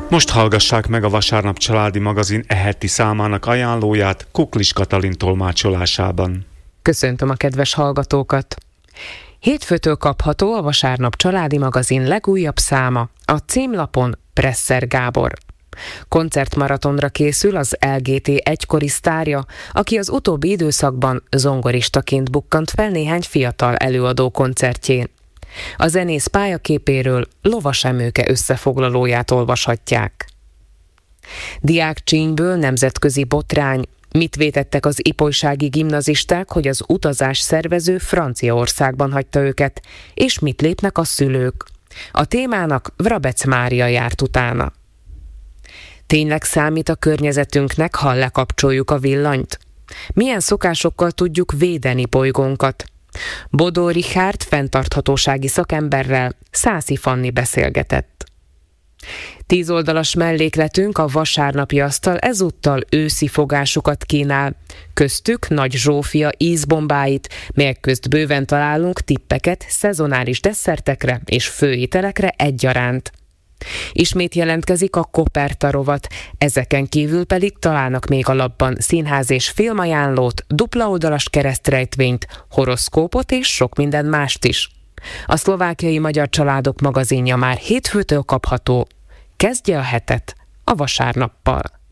Most hallgassák meg a Vasárnap családi magazin heti számának ajánlóját Kuklis Katalin tolmácsolásában. Köszöntöm a kedves hallgatókat! Hétfőtől kapható a Vasárnap családi magazin legújabb száma, a címlapon Presser Gábor. Koncertmaratonra készül az LGT egykori sztárja, aki az utóbbi időszakban zongoristaként bukkant fel néhány fiatal előadó koncertjén. A zenész pályaképéről Lovas Emőke összefoglalóját olvashatják. Diákcsínyből nemzetközi botrány. Mit vétettek az ipolysági gimnazisták, hogy az utazás szervező Franciaországban hagyta őket, és mit lépnek a szülők? A témának Vrabec Mária járt utána. Tényleg számít a környezetünknek, ha lekapcsoljuk a villanyt? Milyen szokásokkal tudjuk védeni bolygónkat? Bodó Richárd fenntarthatósági szakemberrel Szászi Fanni beszélgetett. 10 oldalas mellékletünk, a vasárnapi asztal ezúttal őszi fogásokat kínál. Köztük Nagy Zsófia ízbombáit, melyek közt bőven találunk tippeket szezonális desszertekre és főételekre egyaránt. Ismét jelentkezik a Koperta rovat, ezeken kívül pedig találnak még a lapban színház és filmajánlót, dupla oldalas keresztrejtvényt, horoszkópot és sok minden mást is. A Szlovákiai Magyar Családok magazinja már hétfőtől kapható. Kezdje a hetet a Vasárnappal!